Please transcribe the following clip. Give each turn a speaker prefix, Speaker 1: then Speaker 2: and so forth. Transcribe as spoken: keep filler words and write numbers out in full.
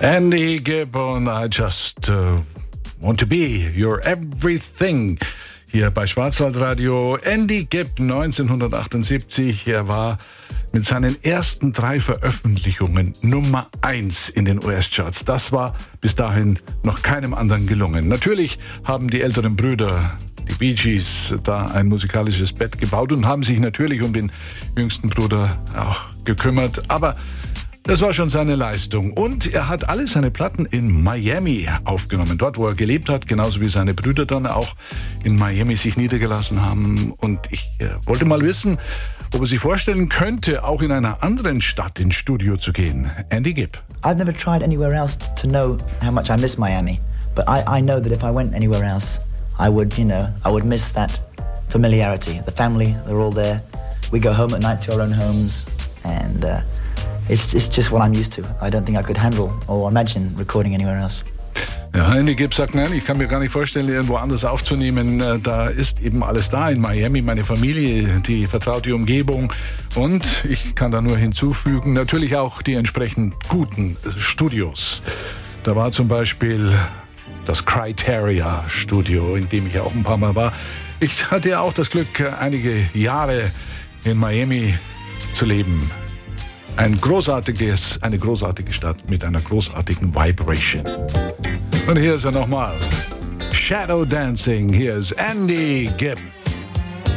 Speaker 1: Andy Gibb und I just uh, want to be your everything. Hier bei Schwarzwaldradio. Andy Gibb, neunzehnhundertachtundsiebzig. Er war mit seinen ersten drei Veröffentlichungen Nummer eins in den U S-Charts. Das war bis dahin noch keinem anderen gelungen. Natürlich haben die älteren Brüder, die Bee Gees, da ein musikalisches Bett gebaut und haben sich natürlich um den jüngsten Bruder auch gekümmert. Aber das war schon seine Leistung. Und er hat alle seine Platten in Miami aufgenommen. Dort, wo er gelebt hat, genauso wie seine Brüder dann auch in Miami sich niedergelassen haben. Und ich äh, wollte mal wissen, ob er sich vorstellen könnte, auch in einer anderen Stadt ins Studio zu gehen. Andy Gibb.
Speaker 2: I've never tried anywhere else to know how much I miss Miami. But I, I know that if I went anywhere else, I would, you know, I would miss that familiarity. The family, they're all there. We go home at night to our own homes. And uh, It's, it's just what I'm used to. I don't think I could handle or imagine recording anywhere else.
Speaker 1: Ja, Andy Gibb sagt, nein, ich kann mir gar nicht vorstellen, irgendwo anders aufzunehmen. Da ist eben alles da in Miami, meine Familie, die vertraute Umgebung. Und ich kann da nur hinzufügen, natürlich auch die entsprechend guten Studios. Da war zum Beispiel das Criteria Studio, in dem ich auch ein paar Mal war. Ich hatte ja auch das Glück, einige Jahre in Miami zu leben. Ein großartiges, eine großartige Stadt mit einer großartigen Vibration. Und hier ist er nochmal. Shadow Dancing. Hier ist Andy Gibb.